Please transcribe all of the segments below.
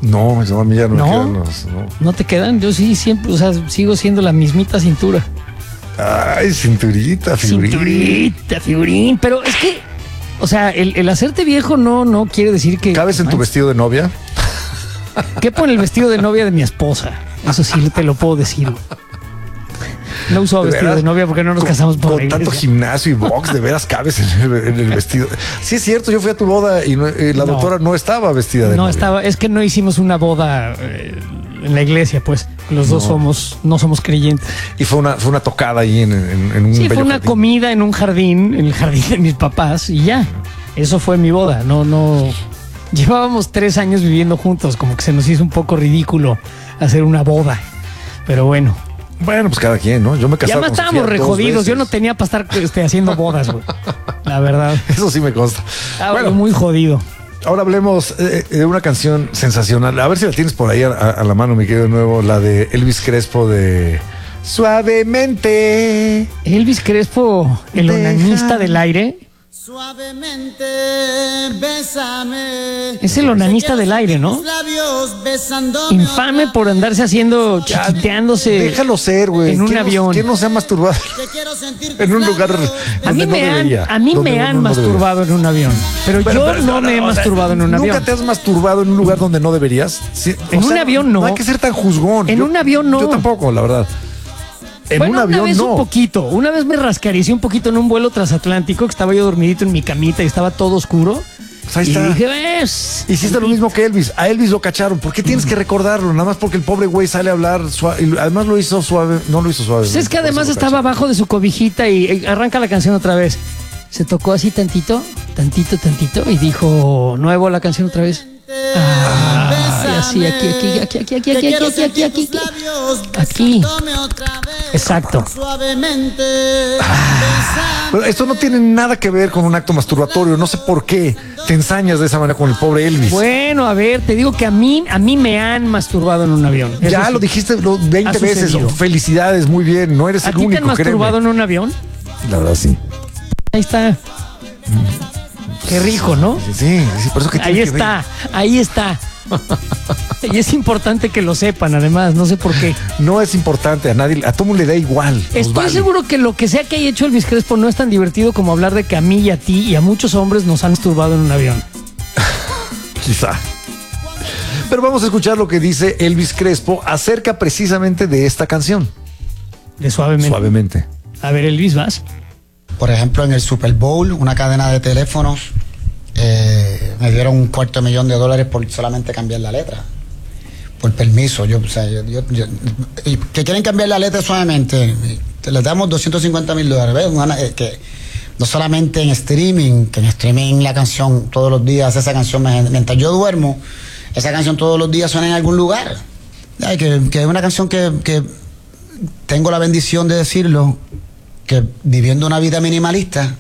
No, a mí ya no, ¿No? me quedan los... No. ¿No te quedan? Yo sí, siempre, o sea, sigo siendo la mismita cintura. Ay, cinturita, figurín. Cinturita, figurín. Pero es que, o sea, el hacerte viejo no quiere decir que... ¿Cabes en tu vestido de novia? Quepo en el vestido de novia de mi esposa. Eso sí te lo puedo decir. No uso ¿De vestido veras? de novia porque no nos casamos por la Con tanto iglesia. gimnasio y box, de veras cabes en el vestido. Sí, es cierto, yo fui a tu boda y la doctora no estaba vestida de No novia. estaba, es que no hicimos una boda en la iglesia, pues. Los dos no somos creyentes. Y fue una tocada ahí en un Sí, fue bello una jardín. comida en un jardín, en el jardín de mis papás, y ya. Eso fue mi boda. No. Llevábamos 3 años viviendo juntos, como que se nos hizo un poco ridículo hacer una boda. Pero bueno. Bueno, pues cada quien, ¿no? Yo me Y casaba además con estábamos Sofía re 2 jodidos. veces. Yo no tenía para estar haciendo bodas, güey. La verdad. Eso sí me consta. Estaba yo muy jodido. Ahora hablemos de una canción sensacional. A ver si la tienes por ahí a la mano, mi querido de nuevo. La de Elvis Crespo de Suavemente. Elvis Crespo, el Deja. onanista del aire. Suavemente, bésame. Es el onanista del aire, ¿no? Tus labios besándome Infame otra por andarse haciendo chiquiteándose Déjalo ser, güey. en un ¿Quién avión. ¿Quién no se ha masturbado Te quiero sentir en un lugar A mí donde no debería? a mí Donde me no han debería? masturbado en un avión, pero yo no me he masturbado en un ¿Nunca avión. te has masturbado en un lugar donde no deberías? Sí, En un avión no. No hay que ser tan juzgón. En un avión no. Yo tampoco, la verdad. En Bueno, un avión una vez no. un poquito. Una vez me rascaricé un poquito en un vuelo transatlántico, que estaba yo dormidito en mi camita y estaba todo oscuro. Pues ahí y está. dije, ¿ves? Hiciste lo mismo que Elvis. A Elvis lo cacharon. ¿Por qué tienes que recordarlo? Nada más porque el pobre güey sale a hablar suave. Y además lo hizo suave. No lo hizo suave. Pues es que Por eso además lo estaba cacharon. abajo de su cobijita y arranca la canción otra vez. Se tocó así tantito y dijo, nuevo la canción otra vez. Y así, aquí. Aquí. Exacto. Suavemente, Pero esto no tiene nada que ver con un acto masturbatorio. No sé por qué te ensañas de esa manera con el pobre Elvis. Bueno, a ver, te digo que a mí me han masturbado en un avión. Eso Ya sí. lo dijiste 20 Ha veces. sucedido. Felicidades, muy bien. No eres ¿A el ti te único. han masturbado créeme. en un avión? La verdad, sí. Ahí está. Qué rico, ¿no? Sí, por eso que Ahí tienes que ver. ahí está. Y es importante que lo sepan, además, no sé por qué. No es importante, a nadie, a todo mundo le da igual. Nos Estoy vale. seguro que lo que sea que haya hecho Elvis Crespo no es tan divertido como hablar de que a mí y a ti y a muchos hombres nos han masturbado en un avión. Quizá. Pero vamos a escuchar lo que dice Elvis Crespo acerca precisamente de esta canción. De suavemente. Suavemente. A ver, Elvis, vas. Por ejemplo, en el Super Bowl, una cadena de teléfonos me dieron $250,000 por solamente cambiar la letra. Por permiso. Y que quieren cambiar la letra suavemente. Les damos $250,000. ¿Ves? Que no solamente en streaming, que en streaming la canción todos los días, esa canción mientras yo duermo, esa canción todos los días suena en algún lugar. Ay, que es una canción que tengo la bendición de decirlo, que viviendo una vida minimalista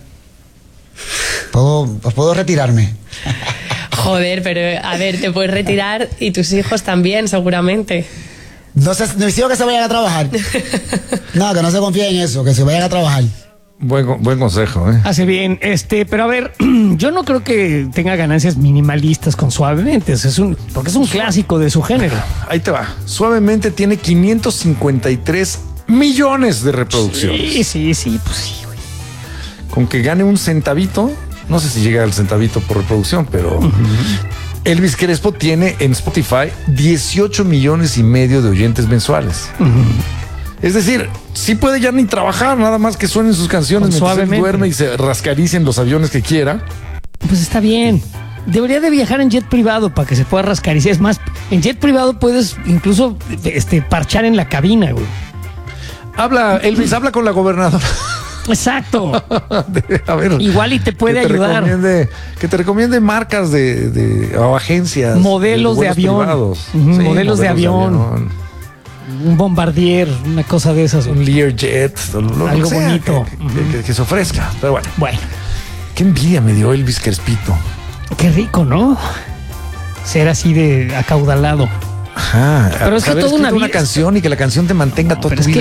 puedo retirarme. Joder, pero a ver, te puedes retirar y tus hijos también, seguramente. No mis hijos que se vayan a trabajar. No, que no se confíen en eso, que se vayan a trabajar. Buen consejo, ¿eh? Hace bien, pero a ver, yo no creo que tenga ganancias minimalistas con suavemente, porque es un clásico de su género. Ahí te va. Suavemente tiene 553 millones de reproducciones. Sí, pues sí, güey. Con que gane un centavito, no sé si llega al centavito por reproducción, pero Elvis Crespo tiene en Spotify 18 millones y medio de oyentes mensuales. Es decir, sí puede ya ni trabajar, nada más que suenen sus canciones mientras él Suavemente. duerme y se rascaricia en los aviones que quiera. Pues está bien. Debería de viajar en jet privado para que se pueda rascar. Y es más, en jet privado puedes incluso parchar en la cabina, güey. Elvis, habla con la gobernadora. Exacto. A ver, Igual y te puede que te ayudar. Que te recomiende marcas o agencias. Modelos de vuelos avión. privados. Ujú, Sí, modelos de avión. Un Bombardier, una cosa de esas. Un Learjet. Algo bonito. Que se ofrezca. Pero bueno, Bueno, qué envidia me dio Elvis Crespito. qué rico, ¿no? Ser así de acaudalado. Ajá. Pero es que haber toda una escrito una vida- canción y que la canción te mantenga toda Pero tu es que vida.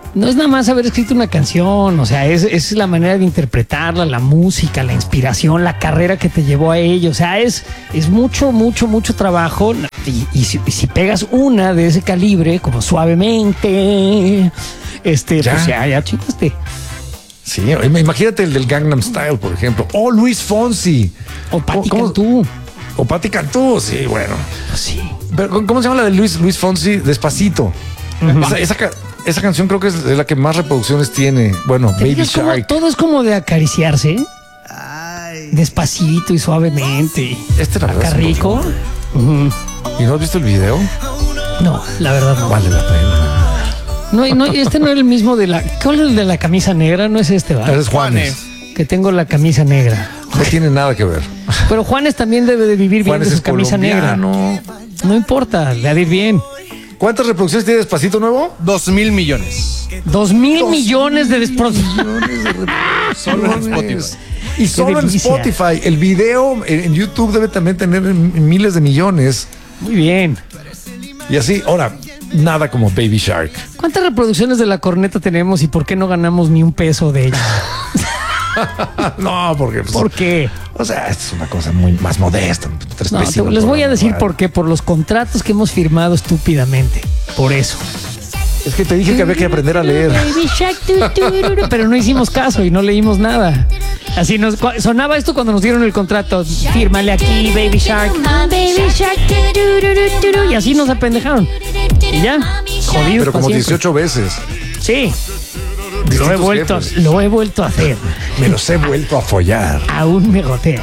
no es nada más haber escrito una canción, o sea, es la manera de interpretarla, la música, la inspiración, la carrera que te llevó a ello. O sea, es mucho, mucho, mucho trabajo. Y si pegas una de ese calibre, como Suavemente, pues ya chingaste. Sí, imagínate el del Gangnam Style, por ejemplo. O Luis Fonsi. O Patti ¿Cómo? Cantú. O Patti Cantú, sí, bueno. Sí. Pero, ¿cómo se llama la de Luis Fonsi? Despacito. Esa canción creo que es la que más reproducciones tiene. Bueno, ¿Te Baby fijas cómo Shark. todo es como de acariciarse? Despacito y suavemente. La verdad, Acá es un rico. loco. ¿Y no has visto el video? No, la verdad no. Vale la pena. No, este no era el mismo de la... ¿Cuál es el de la camisa negra? No es este, ¿va? Es Juanes. Que tengo la camisa negra. No tiene nada que ver. Pero Juanes también debe de vivir bien Juanes de su es camisa negra. colombiano. No importa, le ha de ir bien. ¿Cuántas reproducciones tiene Despacito Nuevo? 2,000 millones. 2,000 millones de desproducciones. Solo en Spotify. Y solo en delicia. Spotify. El video en YouTube debe también tener miles de millones. Muy bien. Y así, ahora, nada como Baby Shark. ¿Cuántas reproducciones de La Corneta tenemos y por qué no ganamos ni un peso de ella? No, porque... pues, ¿Por qué? o sea, es una cosa muy más modesta. 3 No, pesitos les por voy a decir anual. por qué. Por los contratos que hemos firmado estúpidamente. Por eso. Es que te dije que había que aprender a leer. Baby Shark, pero no hicimos caso y no leímos nada. Así sonaba esto cuando nos dieron el contrato. Fírmale aquí, Baby Shark. Baby Shark. Y así nos apendejaron. Y ya, jodidos. Pero como pa' siempre. 18 veces. Sí, Distintos lo he vuelto a hacer. Me los he vuelto a follar. Aún me gotea.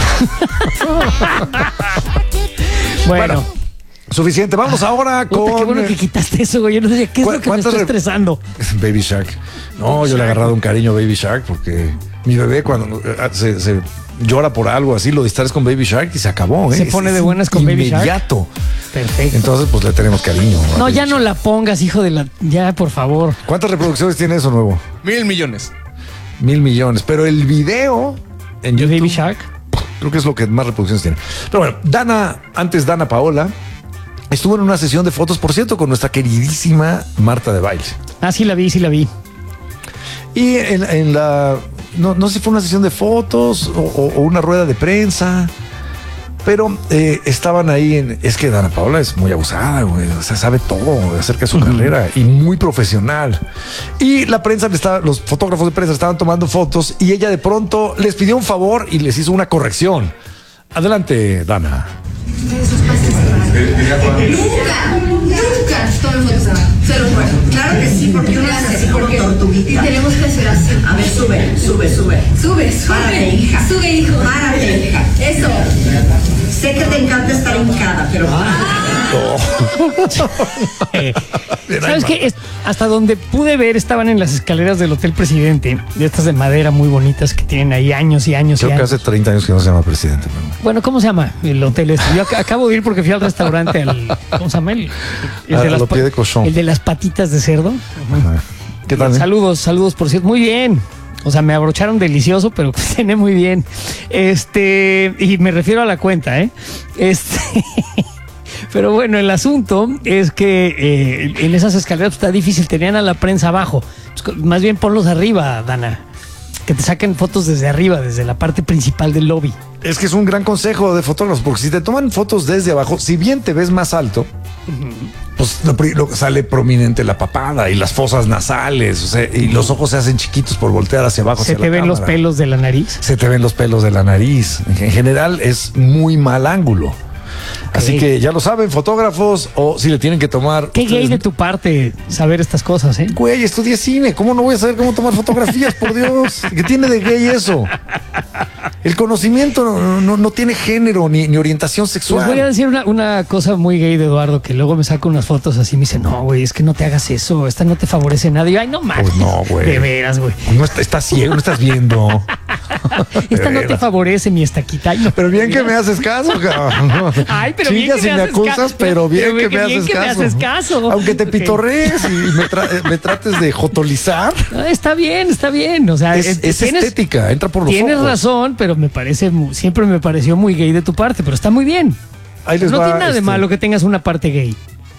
Bueno, Suficiente. Vamos ahora puta, con... qué bueno que quitaste eso, güey. Yo no sé qué es lo que me ¿Cuántas está re- estresando. Baby Shark. No, yo le he agarrado un cariño a Baby Shark porque mi bebé cuando se llora por algo así, lo distraes con Baby Shark y se acabó. Se pone de buenas con Baby Shark. Inmediato. Perfecto. Entonces, pues le tenemos cariño. a No, Baby ya no Shark. la pongas, hijo de la... Ya, por favor. ¿Cuántas reproducciones tiene eso nuevo? 1,000 millones. 1,000 millones. Pero el video en ¿Y YouTube, Baby Shark? creo que es lo que más reproducciones tiene. Pero bueno, Dana Paola, estuvo en una sesión de fotos, por cierto, con nuestra queridísima Marta de Baile. Ah, sí la vi, sí la vi. Y en la... No sé si fue una sesión de fotos o una rueda de prensa, pero estaban ahí es que Dana Paola es muy abusada, güey. O sea, sabe todo acerca de su carrera y muy profesional. Y la prensa los fotógrafos de prensa estaban tomando fotos y ella de pronto les pidió un favor y les hizo una corrección. Adelante, Dana. Nunca tomen fotos abajo, se los muero. Claro que sí, porque uno hace así como tortuguita. Y tenemos que hacer así. A ver, sube. Párate, hija. Sube, hijo. Párate, hija. Eso. Sé que te encanta estar hincada, pero... ¿Sabes qué? Hasta donde pude ver estaban en las escaleras del Hotel Presidente, de estas de madera muy bonitas que tienen ahí años y años Creo y que años. hace 30 años que no se llama presidente. Pero... Bueno, ¿cómo se llama el hotel este? Yo acabo de ir porque fui al restaurante, ¿cómo se llama? A lo pie de cochón. El de las patitas de cerdo. ¿Qué tal? Saludos, por cierto. Muy bien. O sea, me abrocharon delicioso, pero cené muy bien. Y me refiero a la cuenta, ¿eh? Pero bueno, el asunto es que en esas escaleras está difícil, tenían a la prensa abajo. Más bien ponlos arriba, Dana. Que te saquen fotos desde arriba, desde la parte principal del lobby. Es que es un gran consejo de fotógrafos, porque si te toman fotos desde abajo, si bien te ves más alto, pues sale prominente la papada y las fosas nasales, o sea, y los ojos se hacen chiquitos por voltear hacia abajo. Se hacia te la ven los cámara. pelos de la nariz. Se te ven los pelos de la nariz. En general es muy mal ángulo. Así que ya lo saben, fotógrafos, o si le tienen que tomar... Qué gay de tu parte saber estas cosas, ¿eh? Güey, estudié cine. ¿Cómo no voy a saber cómo tomar fotografías? Por Dios. ¿Qué tiene de gay eso? El conocimiento no tiene género ni orientación Les sexual. voy a decir una cosa muy gay de Eduardo, que luego me saca unas fotos así y me dice, no, güey, es que no te hagas eso, esta no te favorece nada. Y yo, ay, no mames. Pues no, güey. De veras, güey. No estás ciego, no estás viendo. Esta no te veras. favorece mi estaquita. Ay, no. Pero bien que me haces caso, cabrón. Ay, pero bien Chingas que y me me haces acusas, caso. pero bien Pero que me bien haces que me caso. haces caso. Aunque te Ok. pitorrees y me trates de jotolizar, No, está bien, está bien. O sea, es tienes- estética, entra por los Tienes ojos. razón, pero siempre me pareció muy gay de tu parte, pero está muy bien. Ahí les No va, tiene nada de malo que tengas una parte gay.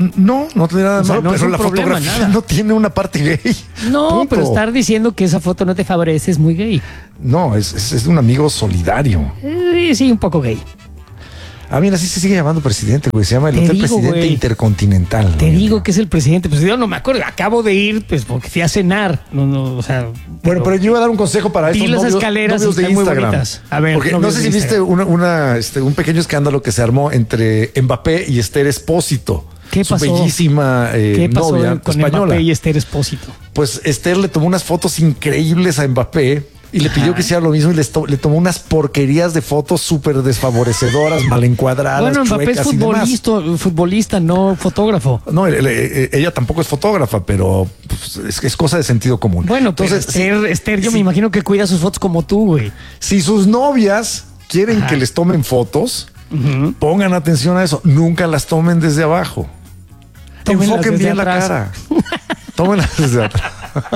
No tiene nada O sea, malo, no es pero un la problema, fotografía nada. no tiene una parte gay. No, Punto. pero estar diciendo que esa foto no te favorece es muy gay. No, es un amigo solidario. Sí, un poco gay. Ah, mira, así se sigue llamando presidente, güey. Se llama el Te Hotel digo, Presidente güey. Intercontinental. Te güey. digo que es el presidente. Pues yo no me acuerdo. Acabo de ir, pues, porque fui a cenar. No, o sea. Bueno, pero yo iba a dar un consejo para Vi estos las novios, escaleras novios y de están muy Instagram. bonitas. A ver, porque no novios sé de si viste un pequeño escándalo que se armó entre Mbappé y Esther Espósito. ¿Qué su pasó? bellísima ¿Qué pasó novia con española. Mbappé y Esther Espósito? Pues Esther le tomó unas fotos increíbles a Mbappé y le pidió que hiciera lo mismo y le tomó unas porquerías de fotos súper desfavorecedoras, mal encuadradas. Bueno, Mbappé es chuecas y demás. futbolista, no fotógrafo. No, ella tampoco es fotógrafa, pero pues, es cosa de sentido común. Bueno, pues entonces, Esther, yo sí, me imagino que cuida sus fotos como tú, güey. si sus novias quieren que les tomen fotos, pongan atención a eso. Nunca las tomen desde abajo. Tómenlas Enfoquen desde bien la atrás. cara. Tómenlas desde atrás.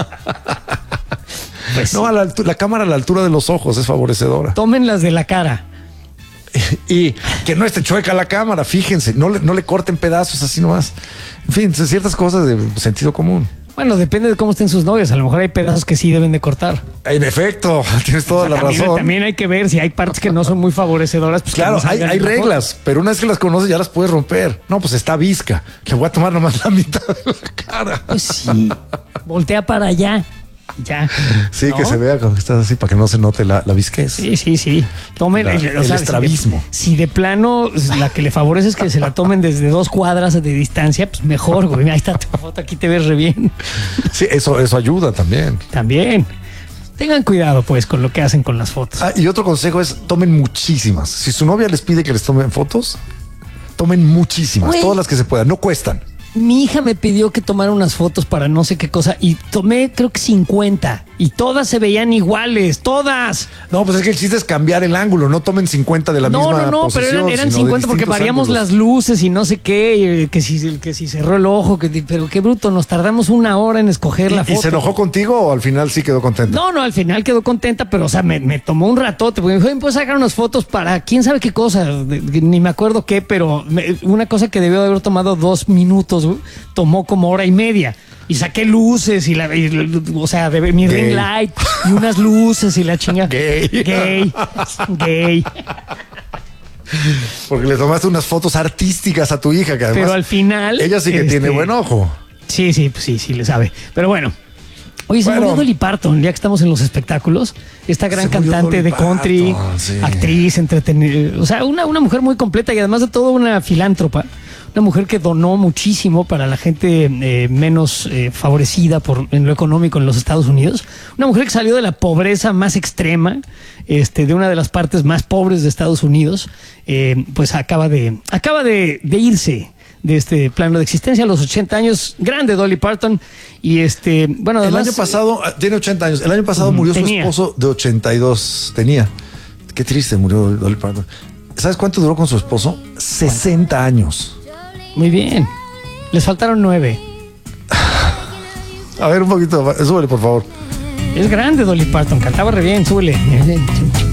Pues No, la cámara a la altura de los ojos es favorecedora. tómenlas de la cara. Y que no esté chueca la cámara, fíjense, no le corten pedazos así nomás. En fin, ciertas cosas de sentido común. Bueno, depende de cómo estén sus novios. A lo mejor hay pedazos que sí deben de cortar. En efecto, tienes toda la razón. También hay que ver si hay partes que no son muy favorecedoras. Pues que Claro, no salgan hay en la foto. reglas, pero una vez que las conoces ya las puedes romper. No, pues está visca. Le voy a tomar nomás la mitad de la cara. Pues sí, voltea para allá. Ya. Sí, ¿No? que se vea como que estás así para que no se note la visquez. Sí. Tomen El estrabismo. Si de plano la que le favorece es que se la tomen desde 2 cuadras de distancia, pues mejor, güey. Ahí está tu foto, aquí te ves re bien. Sí, eso ayuda también. También. Tengan cuidado, pues, con lo que hacen con las fotos. Ah, y otro consejo es tomen muchísimas. Si su novia les pide que les tomen fotos, tomen muchísimas, Güey. todas las que se puedan. No cuestan. Mi hija me pidió que tomara unas fotos para no sé qué cosa y tomé creo que 50 y todas se veían iguales, todas. No, pues es que el chiste es cambiar el ángulo. No tomen 50 de la misma No, pero posición, eran sino de 50 porque distintos variamos ángulos. las luces y no sé qué, que si cerró el ojo, pero qué bruto, nos tardamos 1 hora en escoger la foto. ¿Y se enojó contigo o al final sí quedó contenta? No, al final quedó contenta, pero o sea, me tomó un ratote, porque me dijo, ¿puedes sacar unas fotos para quién sabe qué cosa? Ni me acuerdo qué, pero una cosa que debió de haber tomado 2 minutos, güey, tomó como 1:30. Y saqué luces o sea, mi Gay. ring light y unas luces y la chinga. Gay. Gay. Porque le tomaste unas fotos artísticas a tu hija, que además Pero al final. ella sí que tiene buen ojo. Sí, le sabe. Pero bueno. Oye, se Bueno. murió Dolly Parton, ya que estamos en los espectáculos. Esta gran Se murió cantante Dolly de country, Parton, sí. actriz, entretenida. O sea, una mujer muy completa y además de todo una filántropa. Una mujer que donó muchísimo para la gente menos favorecida en lo económico en los Estados Unidos. Una mujer que salió de la pobreza más extrema, de una de las partes más pobres de Estados Unidos. Pues acaba de irse de este plano de existencia a los 80 años. Grande Dolly Parton. Y bueno, El además, año pasado, tiene 80 años. El año pasado murió tenía. su esposo de 82. Tenía. Qué triste, murió Dolly Parton. ¿Sabes cuánto duró con su esposo? 60 años. muy bien. Les faltaron 9. A ver, un poquito. Súbele, por favor. Es grande Dolly Parton, cantaba re bien, súbele.